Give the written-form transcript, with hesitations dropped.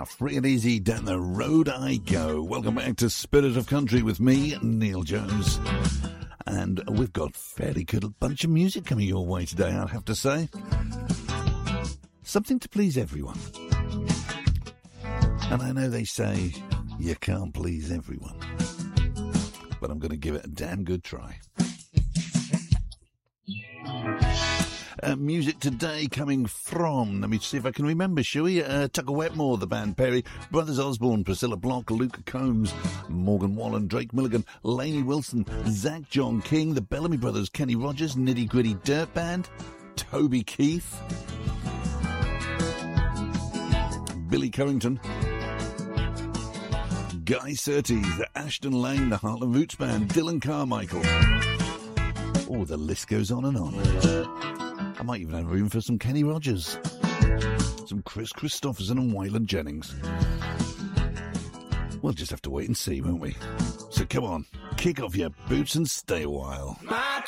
free and easy down the road I go. Welcome back to Spirit of Country with me, Neil Jones. And we've got a fairly good bunch of music coming your way today, I'll have to say. Something to please everyone. And I know they say you can't please everyone, but I'm going to give it a damn good try. Music today coming from, let me see if I can remember, shall we? Tucker Wetmore, the band Perry, Brothers Osborne, Priscilla Block, Luke Combs, Morgan Wallen, Drake Milligan, Lainey Wilson, Zach John King, the Bellamy Brothers, Kenny Rogers, Nitty Gritty Dirt Band, Toby Keith, Billy Currington, Guy Surtees, the Ashton Lane, the Harlem Roots Band, Dylan Carmichael. Oh, the list goes on and on. I might even have room for some Kenny Rogers, some Chris Christopherson and Waylon Jennings. We'll just have to wait and see, won't we? So come on, kick off your boots and stay a while.